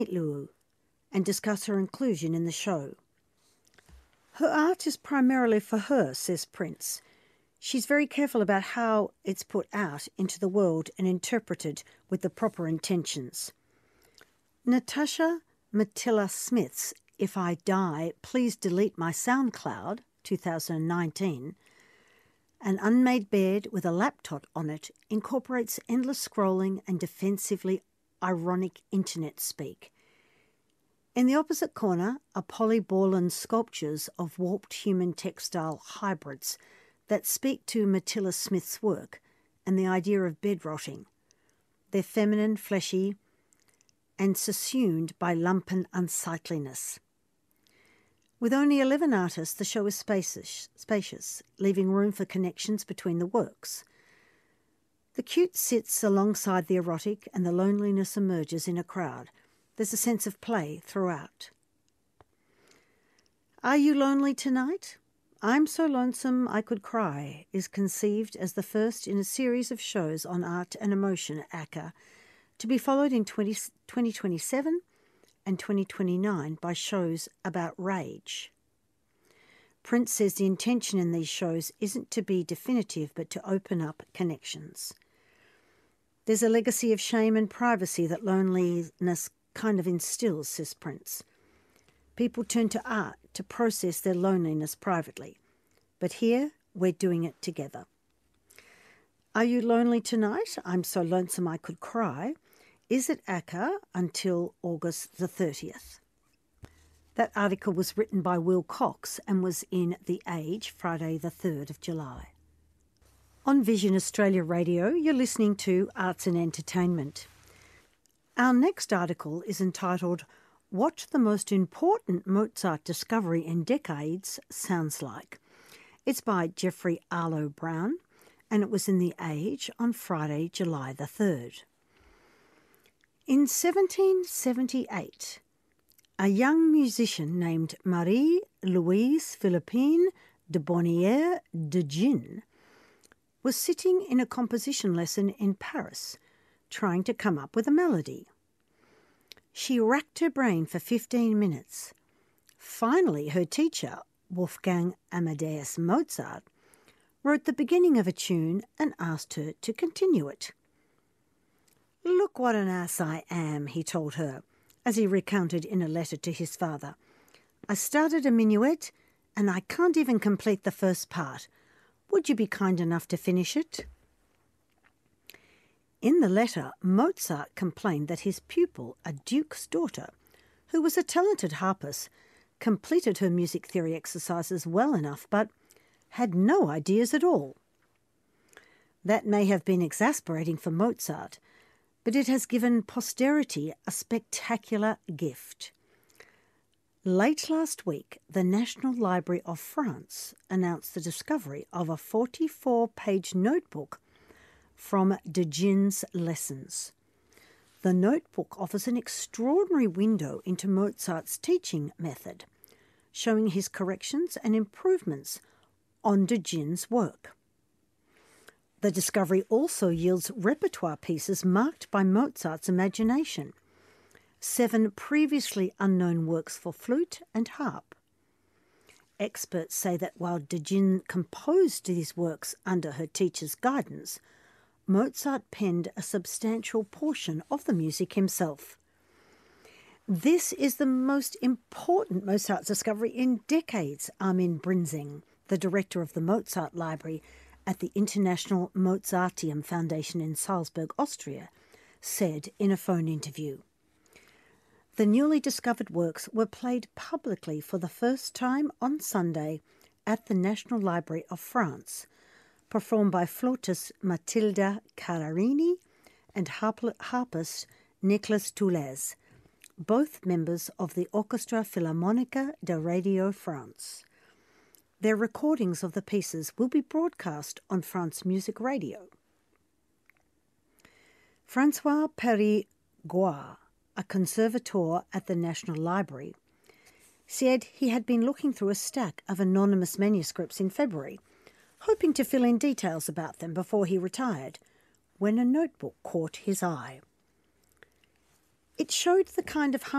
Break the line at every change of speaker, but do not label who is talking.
Luo and discuss her inclusion in the show. Her art is primarily for her, says Prince. She's very careful about how it's put out into the world and interpreted with the proper intentions. Natasha Mattila Smith's If I Die, Please Delete My SoundCloud, 2019, An Unmade Bed with a Laptop on It incorporates endless scrolling and defensively ironic internet speak. In the opposite corner are Polly Borland's sculptures of warped human textile hybrids that speak to Mattila Smith's work and the idea of bed rotting. They're feminine, fleshy, and sassooned by lumpen unsightliness. With only 11 artists, the show is spacious, leaving room for connections between the works. The cute sits alongside the erotic and the loneliness emerges in a crowd. There's a sense of play throughout. Are You Lonely Tonight? I'm So Lonesome I Could Cry is conceived as the first in a series of shows on art and emotion at ACCA, to be followed in 2027 and 2029 by shows about rage. Prince says the intention in these shows isn't to be definitive but to open up connections. There's a legacy of shame and privacy that loneliness kind of instills, says Prince. People turn to art to process their loneliness privately, but here we're doing it together. Are You Lonely Tonight? I'm So Lonesome I Could Cry is at ACCA until August the 30th. That article was written by Will Cox and was in The Age, Friday the 3rd of July. On Vision Australia Radio, you're listening to Arts and Entertainment. Our next article is entitled What the Most Important Mozart Discovery in Decades Sounds Like. It's by Jeffrey Arlo Brown, and it was in The Age on Friday, July the 3rd. In 1778, a young musician named Marie-Louise Philippine de Bonnière de Gin was sitting in a composition lesson in Paris, trying to come up with a melody. She racked her brain for 15 minutes. Finally, her teacher, Wolfgang Amadeus Mozart, wrote the beginning of a tune and asked her to continue it. "Look what an ass I am," he told her, as he recounted in a letter to his father. "I started a minuet, and I can't even complete the first part. Would you be kind enough to finish it?" In the letter, Mozart complained that his pupil, a duke's daughter, who was a talented harpist, completed her music theory exercises well enough, but had no ideas at all. That may have been exasperating for Mozart, but it has given posterity a spectacular gift. Late last week, the National Library of France announced the discovery of a 44-page notebook from de Gin's lessons. The notebook offers an extraordinary window into Mozart's teaching method, showing his corrections and improvements on de Gin's work. The discovery also yields repertoire pieces marked by Mozart's imagination, 7 previously unknown works for flute and harp. Experts say that while de Gin composed these works under her teacher's guidance, Mozart penned a substantial portion of the music himself. This is the most important Mozart discovery in decades, Armin Brinzing, the director of the Mozart Library at the International Mozarteum Foundation in Salzburg, Austria, said in a phone interview. The newly discovered works were played publicly for the first time on Sunday at the National Library of France, performed by flautist Matilda Cararini and harpist Nicolas Toulez, both members of the Orchestra Philharmonica de Radio France. Their recordings of the pieces will be broadcast on France Music Radio. François Périgord, a conservator at the National Library, said he had been looking through a stack of anonymous manuscripts in February, hoping to fill in details about them before he retired, when a notebook caught his eye. it showed the kind of